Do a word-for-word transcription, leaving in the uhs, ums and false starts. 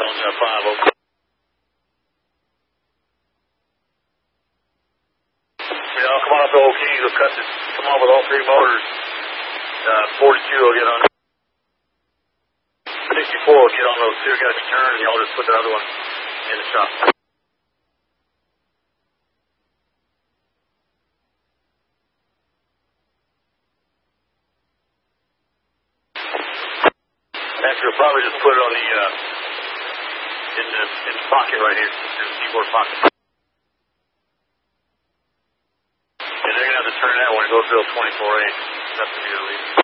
on uh, five, okay. Yeah, I'll come on up to Old Keys. We'll cut this. Come on with all three motors. Uh, forty-two will get on. sixty-four will get on those two. Got to be turned, and y'all just put the other one in the shop. Actually, we'll probably just put it on the, uh, in the, in the pocket right here. In the keyboard pocket. And they're going to have to turn that when it goes to twenty-four eight. That's going to be the lead.